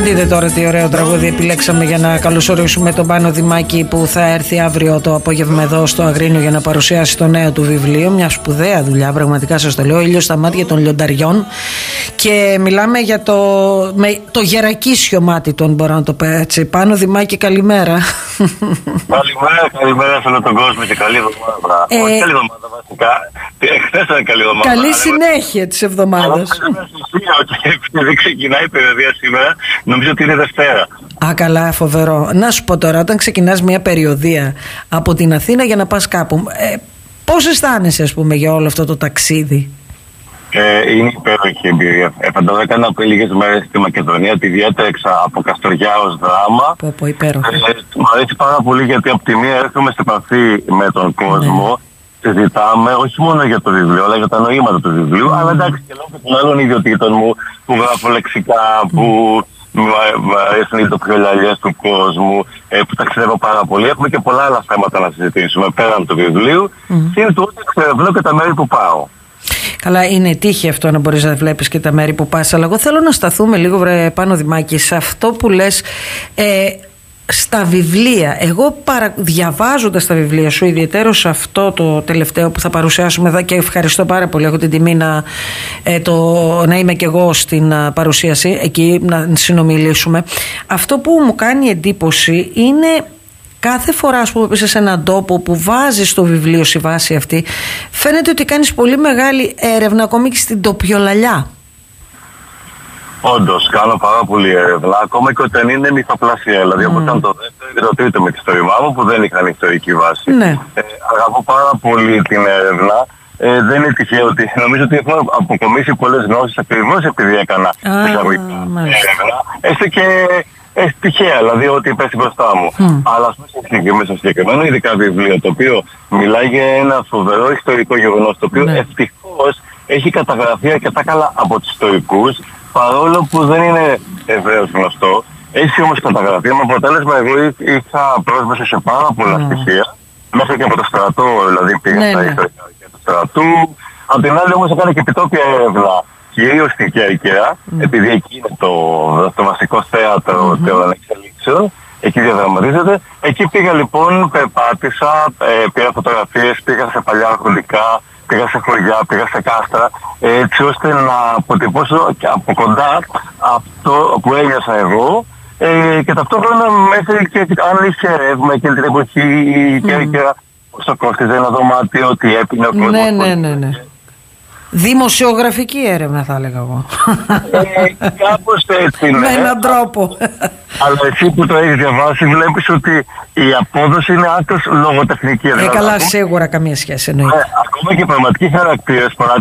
Δείτε τώρα τι ωραίο τραγούδι επιλέξαμε για να καλωσορίσουμε τον Πάνο Δημάκη, που θα έρθει αύριο το απόγευμα εδώ στο Αγρίνιο για να παρουσιάσει το νέο του βιβλίο. Μια σπουδαία δουλειά, πραγματικά σας το λέω. Ήλιος στα μάτια των λιονταριών. Και μιλάμε για το γερακίσιο μάτι τον, μπορώ να το πω έτσι. Πάνο Δημάκη, καλημέρα. Καλημέρα σε όλο τον κόσμο και καλή εβδομάδα. Όχι καλή εβδομάδα βασικά. Χθες ήταν καλή εβδομάδα. Καλή συνέχεια της εβδομάδας. Επειδή ξεκινάει η περιοδία σήμερα, νομίζω ότι είναι Δευτέρα. Α, καλά, φοβερό. Να σου πω τώρα, όταν ξεκινάς μια περιοδία από την Αθήνα για να πας κάπου, πώς αισθάνεσαι, ας πούμε, για όλο αυτό το ταξίδι? Είναι υπέροχη εμπειρία. Φαντάζομαι έκανα πριν λίγες μέρες στη Μακεδονία, τη διέτρεξα από Καστοριά ως Δράμα. Υπέροχο. Μου αρέσει πάρα πολύ γιατί από τη μία έρχομαι σε επαφή με τον κόσμο. Συζητάμε όχι μόνο για το βιβλίο, αλλά για τα νοήματα του βιβλίου. Αλλά εντάξει, και λόγω των άλλων ιδιωτήτων μου που γράφω λεξικά, που μου αρέσουν οι τοπιολαλιές του κόσμου, που ταξιδεύω πάρα πολύ. Έχουμε και πολλά άλλα θέματα να συζητήσουμε πέραν του βιβλίου. Συν του ότι εξερευνώ και τα μέρη που πάω. Καλά, είναι τύχη αυτό να μπορείς να βλέπεις και τα μέρη που πας. Αλλά εγώ θέλω να σταθούμε λίγο, Πάνο Δημάκη, σε αυτό που λες. Στα βιβλία, εγώ διαβάζοντας τα βιβλία σου, ιδιαίτερως αυτό το τελευταίο που θα παρουσιάσουμε εδώ, και ευχαριστώ πάρα πολύ, έχω την τιμή να είμαι και εγώ στην παρουσίαση εκεί, να συνομιλήσουμε. Αυτό που μου κάνει εντύπωση είναι κάθε φορά, ας πούμε, σε έναν τόπο που βάζεις το βιβλίο στη βάση αυτή, φαίνεται ότι κάνεις πολύ μεγάλη έρευνα ακόμη και στην τοπιολαλιά. Όντως, κάνω πάρα πολύ έρευνα, ακόμα και όταν είναι μυθοπλασία. Δηλαδή, όπως ήταν το δεύτερο και το τρίτο μυθιστόρημά μου, που δεν είχαν ιστορική βάση. Ναι. Αγαπώ πάρα πολύ την έρευνα. Δεν είναι τυχαίο ότι νομίζω ότι έχω αποκομίσει πολλές γνώσεις ακριβώς επειδή έκανα έρευνα. Έστω και τυχαία, δηλαδή ότι πέσει μπροστά μου. Αλλά ας πούμε στο συγκεκριμένο ειδικά βιβλίο, το οποίο μιλάει για ένα φοβερό ιστορικό γεγονός, το οποίο ευτυχώς έχει καταγραφεί αρκετά καλά από τους ιστορικούς, παρόλο που δεν είναι ευρέως γνωστό. Έχει όμως καταγραφεί, με αποτέλεσμα εγώ είχα πρόσβαση σε πάρα πολλά στοιχεία, μέσα και από το στρατό, δηλαδή πήγα στα ιστορικά του στρατού. Απ' την άλλη όμως έκανε και επιτόπια έρευνα, κυρίως στην Κέρκυρα, επειδή εκεί είναι το βασικό θέατρο των εξελίξεων, εκεί διαδραματίζεται. Εκεί πήγα λοιπόν, περπάτησα, πήρα φωτογραφίες, πήγα σε παλιά αρχοντικά, πήγα σε χωριά, πήγα σε κάστρα, έτσι ώστε να αποτυπώσω και από κοντά αυτό που ένιωσα εγώ, και ταυτόχρονα μέχρι και αν είχε ρεύμα εκείνη την εποχή η Κέρκυρα, όσο κόστιζε ένα δωμάτιο, τι έπινε ο κόσμος. Ναι. Δημοσιογραφική έρευνα θα έλεγα εγώ. Κάπως έτσι, ναι. Με έναν τρόπο. Αλλά εσύ που το έχεις διαβάσει βλέπεις ότι η απόδοση είναι άκρως λογοτεχνική. Καλά, σίγουρα καμία σχέση εννοείται. Ακόμα και πραγματικοί χαρακτήρες,